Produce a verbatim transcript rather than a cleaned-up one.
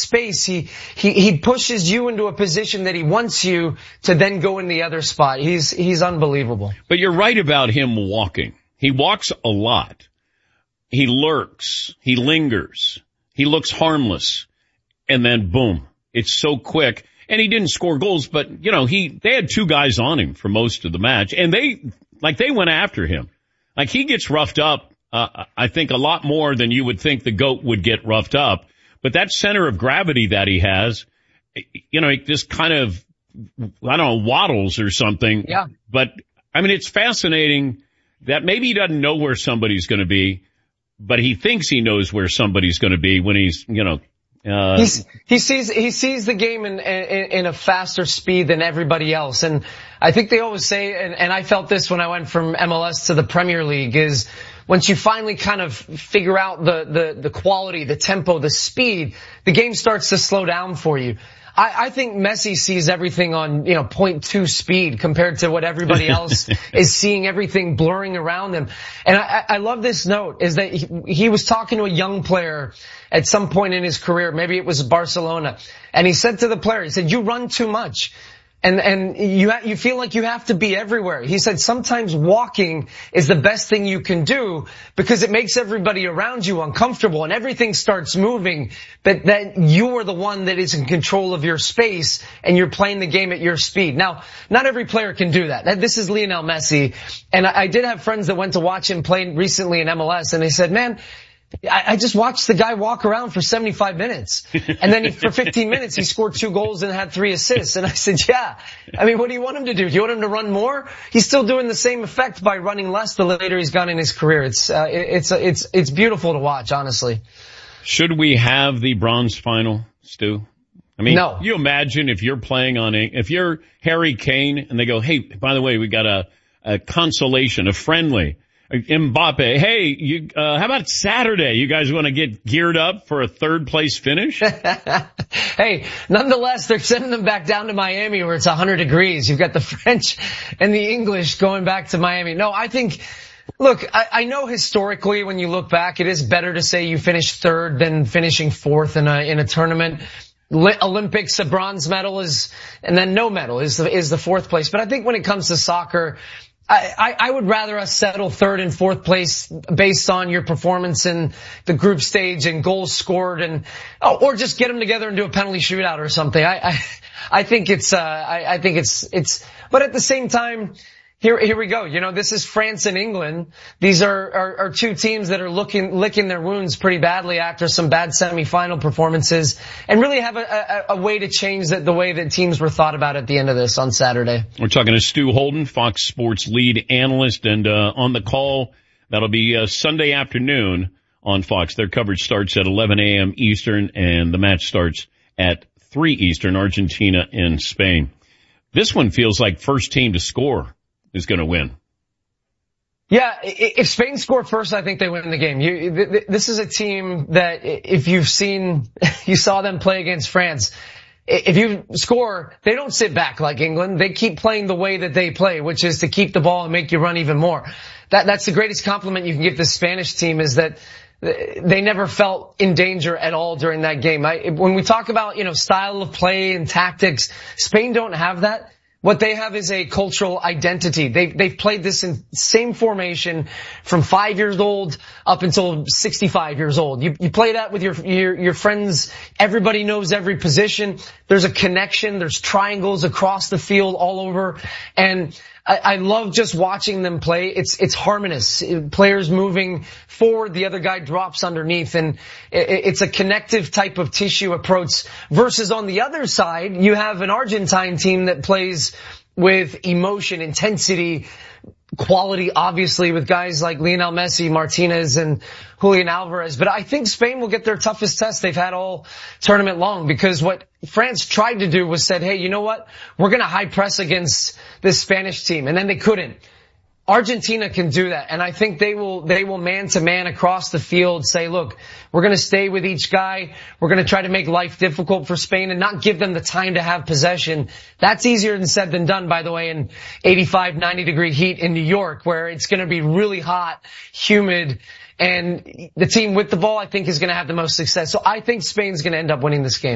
space. He, he, he pushes you into a position that he wants you to then go in the other spot. He's, he's unbelievable. But you're right about him walking. He walks a lot. He lurks. He lingers. He looks harmless. And then boom, it's so quick. And he didn't score goals, but you know, he, they had two guys on him for most of the match, and they, like they went after him. Like he gets roughed up, uh, I think a lot more than you would think the GOAT would get roughed up. But that center of gravity that he has, you know, it just kind of, I don't know, waddles or something. Yeah. But I mean, it's fascinating that maybe he doesn't know where somebody's going to be, but he thinks he knows where somebody's going to be when he's, you know, Uh, He's, he sees he sees the game in, in in a faster speed than everybody else, and I think they always say, and, and I felt this when I went from M L S to the Premier League, is once you finally kind of figure out the the the quality, the tempo, the speed, the game starts to slow down for you. I, I think Messi sees everything on, you know, point two speed compared to what everybody else is seeing, everything blurring around them. And I, I love this note, is that he, he was talking to a young player at some point in his career, maybe it was Barcelona, and he said to the player, he said, you run too much. And, and you, ha- you feel like you have to be everywhere. He said sometimes walking is the best thing you can do because it makes everybody around you uncomfortable and everything starts moving, but that you are the one that is in control of your space and you're playing the game at your speed. Now, not every player can do that. This is Lionel Messi. And I, I did have friends that went to watch him play recently in M L S, and they said, man, I, I just watched the guy walk around for seventy-five minutes. And then he, for fifteen minutes, he scored two goals and had three assists. And I said, yeah. I mean, what do you want him to do? Do you want him to run more? He's still doing the same effect by running less the later he's gone in his career. It's, uh, it's, it's, it's beautiful to watch, honestly. Should we have the bronze final, Stu? I mean, no. You imagine if you're playing on a, if you're Harry Kane and they go, hey, by the way, we got a, a consolation, a friendly. Mbappe, hey, you, uh, how about Saturday? You guys want to get geared up for a third place finish? Hey, nonetheless, they're sending them back down to Miami where it's one hundred degrees. You've got the French and the English going back to Miami. No, I think, look, I, I know historically when you look back, it is better to say you finished third than finishing fourth in a, in a tournament. Olympics, a bronze medal is, and then no medal is the, is the fourth place. But I think when it comes to soccer, I, I, I would rather us settle third and fourth place based on your performance in the group stage and goals scored, and oh, or just get them together and do a penalty shootout or something. I I, I think it's uh I, I think it's it's but at the same time, Here, here we go. You know, this is France and England. These are, are, are two teams that are looking, licking their wounds pretty badly after some bad semifinal performances, and really have a, a, a way to change the, the way that teams were thought about at the end of this on Saturday. We're talking to Stu Holden, Fox Sports lead analyst, and uh, on the call, that'll be uh, Sunday afternoon on Fox. Their coverage starts at eleven a.m. Eastern, and the match starts at three Eastern, Argentina and Spain. This one feels like first team to score is going to win. Yeah, if Spain score first, I think they win the game. You, this is a team that if you've seen, you saw them play against France. If you score, they don't sit back like England. They keep playing the way that they play, which is to keep the ball and make you run even more. That, that's the greatest compliment you can give this Spanish team, is that they never felt in danger at all during that game. I, when we talk about, you know, style of play and tactics, Spain don't have that. What they have is a cultural identity. They've, they've played this in same formation from five years old up until sixty-five years old. You, you play that with your, your, your friends. Everybody knows every position. There's a connection. There's triangles across the field all over. And I, I love just watching them play. It's, it's harmonious. Players moving forward, the other guy drops underneath, and it, it's a connective type of tissue approach. Versus on the other side, you have an Argentine team that plays with emotion, intensity, quality, obviously, with guys like Lionel Messi, Martinez, and Julian Alvarez. But I think Spain will get their toughest test they've had all tournament long, because what France tried to do was said, hey, you know what? We're going to high press against this Spanish team. And then they couldn't. Argentina can do that, and I think they will, they will man to man across the field say, look, we're going to stay with each guy. We're going to try to make life difficult for Spain and not give them the time to have possession. That's easier than said than done, by the way, in eighty-five, ninety degree heat in New York, where it's going to be really hot, humid, and the team with the ball, I think, is going to have the most success. So I think Spain's going to end up winning this game.